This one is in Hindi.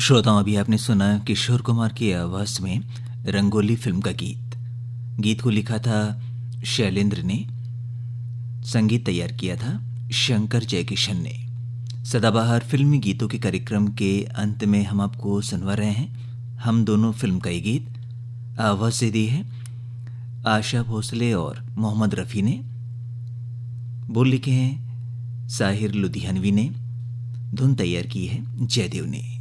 श्रोताओं, अभी आपने सुना किशोर कुमार की आवाज में रंगोली फिल्म का गीत। गीत को लिखा था शैलेंद्र ने, संगीत तैयार किया था शंकर जयकिशन ने। सदाबहार फिल्मी गीतों के कार्यक्रम के अंत में हम आपको सुनवा रहे हैं हम दोनों फिल्म का ये गीत। आवाज से दी है आशा भोसले और मोहम्मद रफ़ी ने। बोल लिखे हैं साहिर लुधियानवी ने। धुन तैयार की है जयदेव ने।